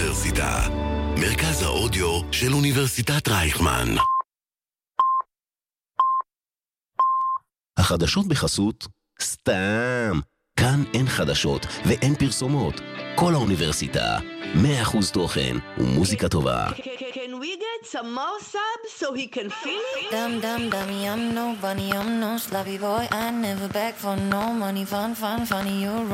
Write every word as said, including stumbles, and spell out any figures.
האוניברסיטה. מרכז האודיו של אוניברסיטת רייכמן. החדשות בחסות סתם. כאן אין חדשות ואין פרסומות. כל האוניברסיטה, מאה אחוז תוכן ומוזיקה טובה. Can we get some more subs so he can feel it? Dum dum dummy, I'm no bunny, I'm no sloppy boy. I never beg for no money, fun, fun, funny, you're